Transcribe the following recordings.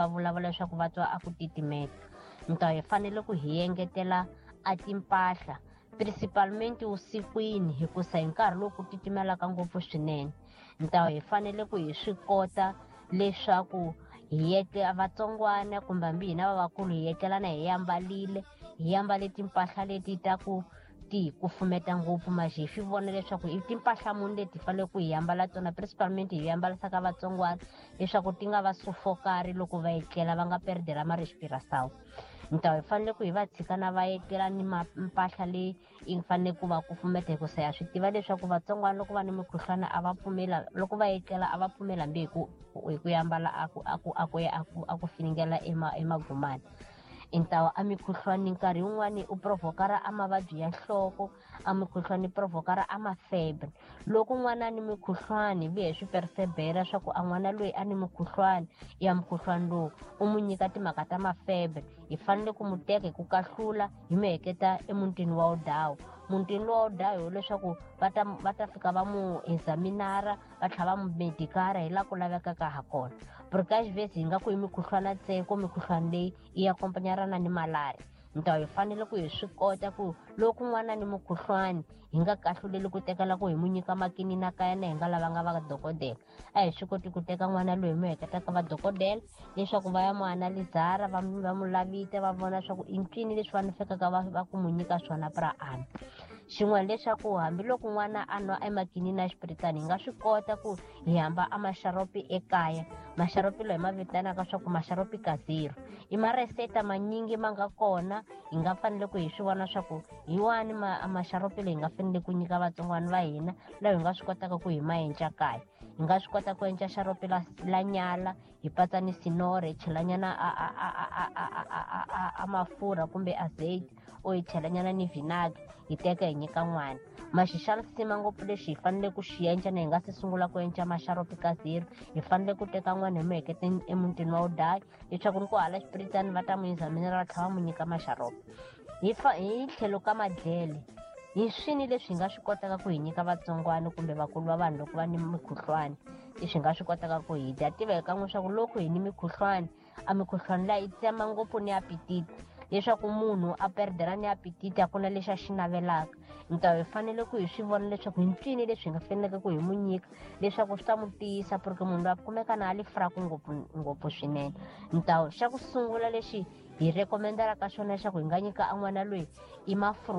va vulavula leswaku va twa a ku titimeta. Ni ta hi fanele ku hi engetela a timpahla principalmente vusikwini hikusa hi nkarhi lowu ku titimelaka ngopfu swinene. Ni ta hi fanele ku hi swi kota leswaku hi vatsongwana kumbe hambi hina lavakulu hi etlelana hi ambale timpahla leti ta ku ti hi kufumeta ngopfu maxe hi swi vona leswaku i timpahla muni leti hi fanele ku hi ambala tona principalmente hi ambalisaka vatsongwana leswaku ti nga va sufokari loko va etlela va nga perdela ma-respiração. Ni ta hi fanele ku hi va tshika na va etlela ni mpahla leyi yi fanele ku va kufumeta hikusa ya swi tiva leswaku vatsongwana loko va ni mikhuhlwana a va pfumela loko va etlela a va pfumela hambi hi ku ambala a ku finingela emagumani. Então a mikhuhlwani nkarhi wun'wani u provokara a mavabyi ya nhloko, a mikhuhlwani provokara a mafebre. Loko n'wana ni mikhuhlwani vi hi swi percebela swa ku a n'wana loyi a ni mikhuhlwani ya mukhuhlwani lowu u mu nyika timhaka ta mafebre hi fanele ku mu teka hi ku kahlula hi mi heketa emutini wa udawu. Mutini lowa udawu leswaku va ta fika va mu examinara va tlhela va mu medikara hi la ku lavekaka ha kona. Porque a xivesi hi nga ku hi mikhuhlwana ntsena mikhuhlwani leyi i ya kompanyarana ni malaria. Ni ta hi fanele ku hi swi kota ku loko n'wana ni mukhuhlwani hi nga kahluleli ku tekela ku hi mu nyika makinini kaya na hi nga lavanga va dokodela. A hi swi koti ku teka n'wana loyi hi mu heketaka va dokodela leswaku va ya mu analizara va mu lavita va vona swa ku i ncini leswi va faneleke va ku mu nyika swona pra ana. Xin'wana leswaku hambiloko n'wana a nwa emakinini na xipritani hi nga swi kota ku hi hamba a maxaropi ekaya. Maxaropi lawa hi ma vitanaka swa ku maxaropi casero i mareseta manyingi ma nga kona hi nga fanele ku hi swi vona swa ku hi wani maxaropi leyi hi nga fanele ku nyika vatsongwana va hina laha hi nga swi kotaka ku hi ma endla kaya. Hi nga swi kota ku endla xaropi la nyala hi patsa ni sinore hi chelanyana a mafurha kumbe azeite o hi chelanyana ni vinagre hi teka hi nyika n'wana. Maxixanisima ngopfu lexi hi fanele ku xi endla na hi nga se sungula ku endla maxaropi casero hi fanele ku teka n'wana hi mu heketa emutini wa udayi leswaku ni ku hala xipiritani va ta mu examinera va tlhela va mu nyika maxaropi. Hi tlhelo ka madlele hi swini leswi hi nga swi kotaka ku hi nyika vatsongwana kumbe vakulu va vanhu loko va ni mikhuhlwani leswi hi nga swi kotaka ku hi dya tiveka n'we swa ku loko hi ni mikhuhlwani a mikhuhlwani laha yi tsema ngopfu ni apetite leswaku munhu a perdela ni apetite a ku na lexi a xi navelaka. Ni ta hi fanele ku hi swi vona leswaku hi ncini leswi hi nga faneleke ku hi mu nyika leswaku swi ta mu tiyisa porque munhu loyi a kumeka na ali fraku ngopfu swinene. Ni ta xa ku sungula lexi hi recommend-aka xona leswaku hi nga nyika a n'wana loyi i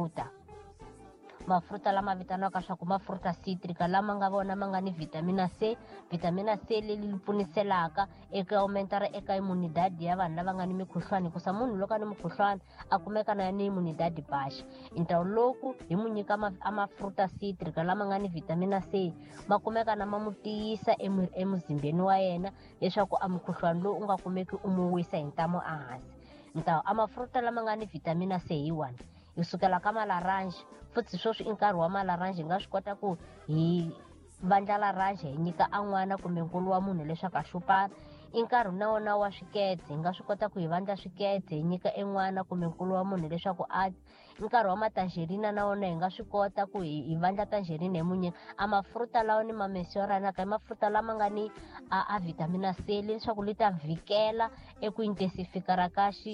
mafruta lama vitaniwaka swa ku mafruta citrica lama nga vona ma nga ni vitamina C. Vitamina C leyi pfuniselaka eka aumentara eka imunidadi ya vanhu lava nga ni mikhuhlwani hikusa munhu loko a ni mukhuhlwani a kumeka na ni imunidadi basha. Ntawu loko hi mu nyika a mafruta citrica lama nga ni vitamina C ma kumeka na ma mu tiyisa emuzimbeni wa yena leswaku a mukhuhlwani lowu u nga kumeki u mu wisa hi ntamo a hansi. Ntawu a mafruta lama nga ni vitamina C hi wani hi sukela ka malaranji futhi sweswi i nkarhi wa malaranji hi nga swi kota ku hi vandla laranji hi nyika a n'wana kumbe nkulu wa munhu leswaku a xupana. I nkarhi na wona wa swiketse hi nga swi kota ku hi vandla swiketse hi nyika en'wana kumbe nkulu wa munhu leswaku a dya. I nkarhi wa matangerina na wona hi nga swi kota ku hi vandla tangerina hi mu nyika. A mafruta lawa ni ma mentionaka i mafruta lama nga ni a vitamina C leswaku li ta vhikela eku intensifikara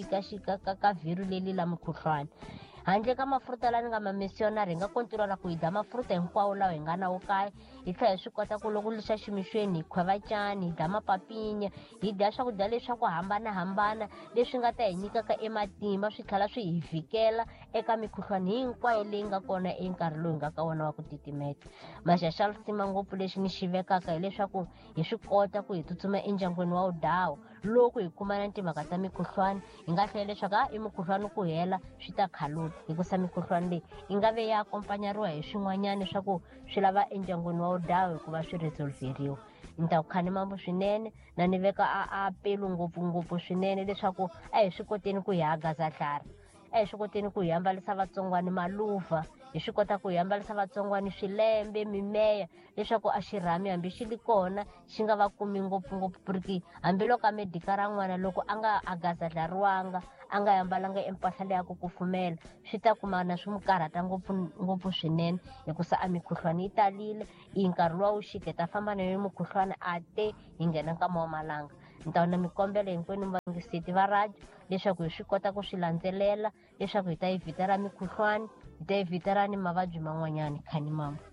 ka vhiri leli la mukhuhlwana. Handle ka mafruta lawa ni nga ma mentionari hi nga kontinuala ku hi dya mafruta hinkwawo lawa hi nga na wo kaya hi tlhela hi swi kota ku loko lixa ximixweni hi khweva cani hi dya mapapinya hi dya swakudya leswaku hambanahambana leswi nga ta hi nyikaka ematimba swi tlhela swi hi vhikela eka mikhuhlwani hinkwayo leyi nga kona enkarhi lowu hi nga ka wona wa ku titimeta. Maxaxalisima ngopfu lexi ni xi vekaka hileswaku hi swi kota ku hi tsutsuma endyangwini wa udawu loko hi kumana timhaka ta mikhuhlwani hi nga hlela leswaku i mukhuhlwani ku hela swi ta khaluta hikusa mikhuhlwani leyi yi nga ve ya akompanyariwa hi swin'wanyana swa ku swi lava endyangwini wa udawu hikuva swi resolveriwa. Ni ta ku khani mambo swinene na ni veka a pelu ngopfungopfu swinene leswaku a hi swi koteni ku hi hagaza hlari. A hi swi koteni ku hi ambarisa vatsongwana maluva hi swi kota ku hi ambarisa vatsongwana swilembe mimeya leswaku a xirhami hambi xi li kona xi nga va kumi ngopfungopfu porque hambiloko a medikara n'wana loko a nga agazadlariwanga a nga ambalanga empahla leya ku kufumela swi ta kuma na swi mu karhata ngopfu swinene hikusa a mikhuhlwani yi talile i nkarhi luwa wu xike ta famba na yo mukhuhlwana a te hi nghena nkama wa malanga. Ni ta na mikombelo hinkwenu siti va radio leswaku hi swi kota ku swi landzelela leswaku hi ta evhita ra mikhuhlwani hi ta evhita ra ni mavabyi man'wanyani khani mama.